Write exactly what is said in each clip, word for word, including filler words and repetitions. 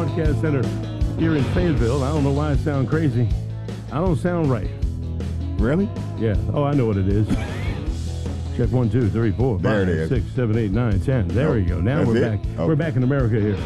Broadcast Center here in Fayetteville. I don't know why I sound crazy. I don't sound right. Really? Yeah. Oh, I know what it is. Check one, two, three, four, There five, it is. six, seven, eight, nine, ten. There Oh, we go. Now that's we're it? back. Okay. We're back in America here.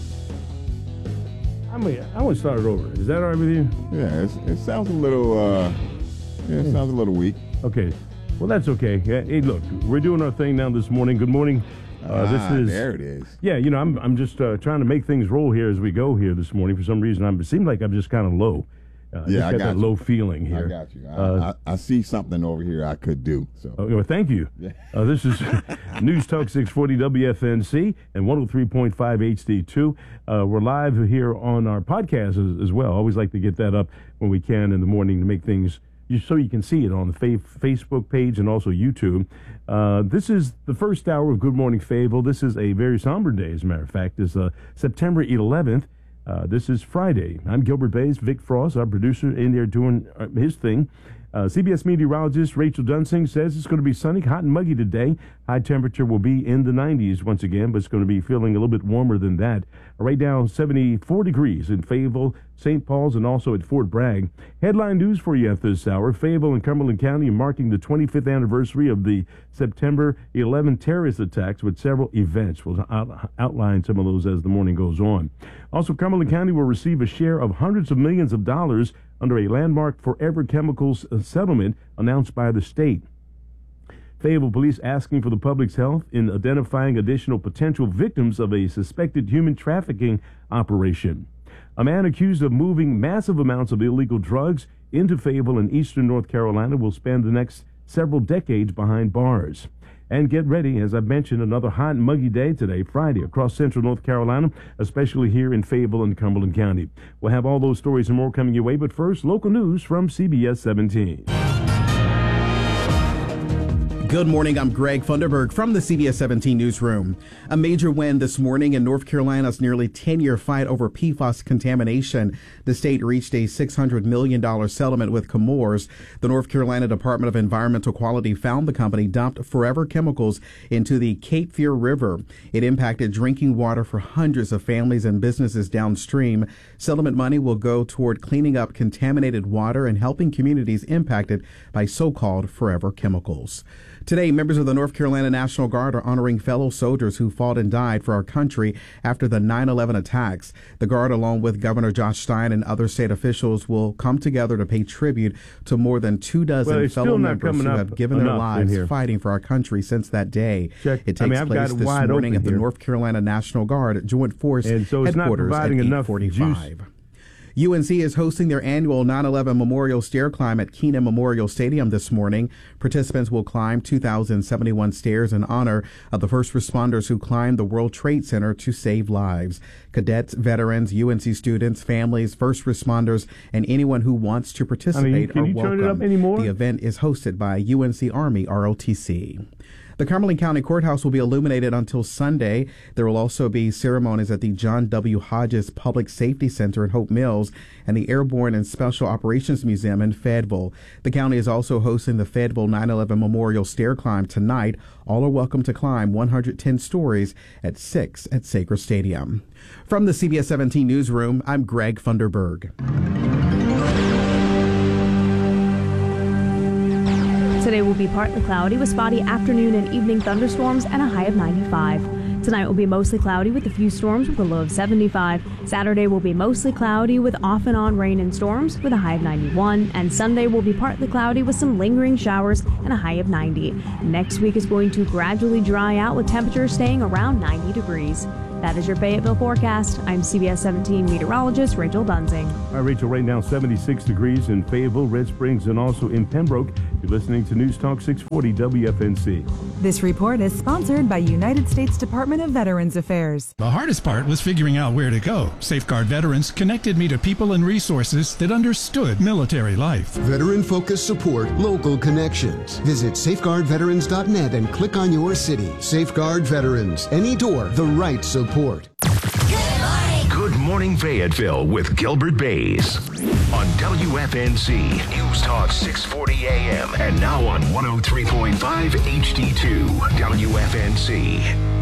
I mean, I want to start it over. Is that all right with you? Yeah, it's, it sounds a little, uh, yeah, it sounds a little weak. Okay. Well, that's okay. Yeah, hey, look, we're doing our thing now this morning. Good morning. Uh, ah, this is there it is. Yeah, you know, I'm I'm just uh, trying to make things roll here as we go here this morning. For some reason, I'm, it seems like I'm just kind of low. Uh, Yeah, just I got got that you. low feeling here. I got you. I, Uh, I, I see something over here I could do. So Oh, well, thank you. Yeah. Uh, this is News Talk six forty W F N C and one oh three point five H D two. Uh, we're live here on our podcast as, as well. Always like to get that up when we can in the morning to make things you, so you can see it on the fa- Facebook page and also YouTube. Uh, this is the first hour of Good Morning Fayetteville. This is a very somber day, as a matter of fact. It's uh, September eleventh. Uh, this is Friday. I'm Gilbert Bays. Vic Frost, our producer, in there doing uh, his thing. Uh, C B S meteorologist Rachel Dunsing says it's going to be sunny, hot, and muggy today. High temperature will be in the nineties once again, but it's going to be feeling a little bit warmer than that. Right now, seventy-four degrees in Fayetteville, Saint Paul's, and also at Fort Bragg. Headline news for you at this hour. Fayetteville and Cumberland County are marking the twenty-fifth anniversary of the September eleventh terrorist attacks with several events. We'll out- outline some of those as the morning goes on. Also, Cumberland County will receive a share of hundreds of millions of dollars under a landmark Forever Chemicals settlement announced by the state. Fayetteville police asking for the public's help in identifying additional potential victims of a suspected human trafficking operation. A man accused of moving massive amounts of illegal drugs into Fayetteville in eastern North Carolina will spend the next several decades behind bars. And get ready, as I mentioned, another hot and muggy day today, Friday, across central North Carolina, especially here in Fayetteville and Cumberland County. We'll have all those stories and more coming your way, but first, local news from C B S seventeen. Good morning, I'm Greg Funderburg from the C B S seventeen newsroom. A major win this morning in North Carolina's nearly ten-year fight over P FAS contamination. The state reached a six hundred million dollars settlement with Chemours. The North Carolina Department of Environmental Quality found the company dumped Forever Chemicals into the Cape Fear River. It impacted drinking water for hundreds of families and businesses downstream. Settlement money will go toward cleaning up contaminated water and helping communities impacted by so-called Forever Chemicals. Today, members of the North Carolina National Guard are honoring fellow soldiers who fought and died for our country after the nine eleven attacks. The Guard, along with Governor Josh Stein and other state officials, will come together to pay tribute to more than two dozen Well, it's fellow still not members who coming have up given their enough in lives here. fighting for our country since that day. Check. It takes I mean, I've got place it this wide morning open at the here. North Carolina National Guard Joint Force And so it's not headquarters at providing enough eight forty-five. juice. U N C is hosting their annual nine eleven Memorial Stair Climb at Keenan Memorial Stadium this morning. Participants will climb two thousand seventy-one stairs in honor of the first responders who climbed the World Trade Center to save lives. Cadets, veterans, U N C students, families, first responders, and anyone who wants to participate can are you turn it welcome. up anymore? The event is hosted by U N C Army R O T C. The Cumberland County Courthouse will be illuminated until Sunday. There will also be ceremonies at the John W. Hodges Public Safety Center in Hope Mills and the Airborne and Special Operations Museum in Fayetteville. The county is also hosting the Fayetteville nine eleven Memorial Stair Climb tonight. All are welcome to climb one hundred ten stories at six at Saker Stadium. From the C B S seventeen newsroom, I'm Greg Funderburg. Today will be partly cloudy with spotty afternoon and evening thunderstorms and a high of ninety-five. Tonight will be mostly cloudy with a few storms with a low of seventy-five. Saturday will be mostly cloudy with off and on rain and storms with a high of ninety-one. And Sunday will be partly cloudy with some lingering showers and a high of ninety. Next week is going to gradually dry out with temperatures staying around ninety degrees. That is your Fayetteville forecast. I'm C B S seventeen meteorologist Rachel Dunsing. All right, Rachel, right now seventy-six degrees in Fayetteville, Red Springs, and also in Pembroke. You're listening to News Talk six forty W F N C. This report is sponsored by United States Department of Veterans Affairs. The hardest part was figuring out where to go. Safeguard Veterans connected me to people and resources that understood military life. Veteran-focused support, local connections. Visit safeguard veterans dot net and click on your city. Safeguard Veterans. Any door, the right support. Good morning, Fayetteville with Gilbert Bays on W F N C News Talk six forty A M and now on one oh three point five H D two W F N C.